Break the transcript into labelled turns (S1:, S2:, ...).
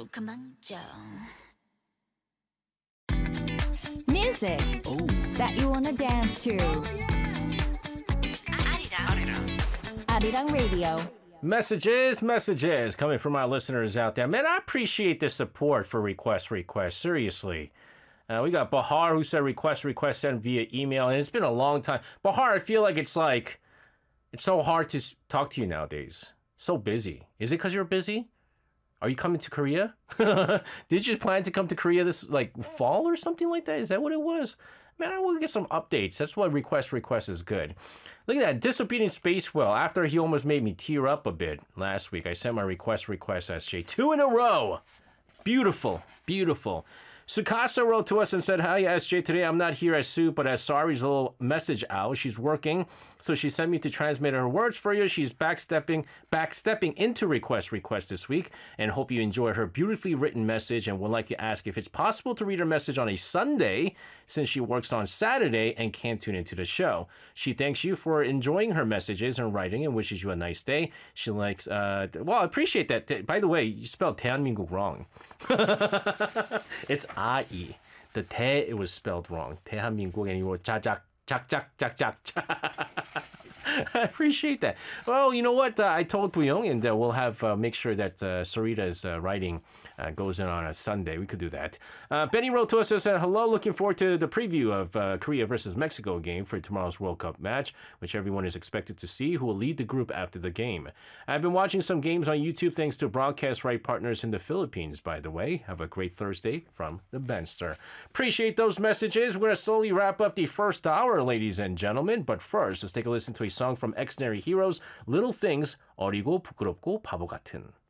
S1: 조금만
S2: Music that you wanna dance to. Arirang Radio.
S3: Messages coming from our listeners out there. Man, I appreciate the support for requests. Seriously. We got Bahar who said request sent via email, and it's been a long time. Bahar, I feel like it's so hard to talk to you nowadays. So busy. Is it because you're busy? Are you coming to Korea? Did you plan to come to Korea this fall or something like that? Is that what it was? Man, I want to get some updates. That's what request is good. Look at that. Disobedient Space Whale. After he almost made me tear up a bit last week, I sent my request SJ 2 in a row. Beautiful. Sukasa wrote to us and said, "Hi, SJ. Today I'm not here as Sue, but as Sari's little message out. She's working, so she sent me to transmit her words for you. She's backstepping into request this week, and hope you enjoy her beautifully written message and would like to ask if it's possible to read her message on a Sunday since she works on Saturday and can't tune into the show. She thanks you for enjoying her messages and writing and wishes you a nice day. She likes, I appreciate that. By the way, you spelled 대한민국 wrong. It's I-E. The 대, it was spelled wrong. 대한민국, and you wrote 작작. I appreciate that. Well, you know what? I told Buyong, and we'll have make sure that Sarita's writing goes in on a Sunday. We could do that. Benny wrote to us and said, "Hello, looking forward to the preview of Korea versus Mexico game for tomorrow's World Cup match, which everyone is expected to see, who will lead the group after the game. I've been watching some games on YouTube thanks to broadcast right partners in the Philippines, by the way. Have a great Thursday from the Benster." Appreciate those messages. We're going to slowly wrap up the first hour, ladies and gentlemen. But first, let's take a listen to a song from Extraordinary Heroes, Little Things, 어리고 부끄럽고 바보 같은.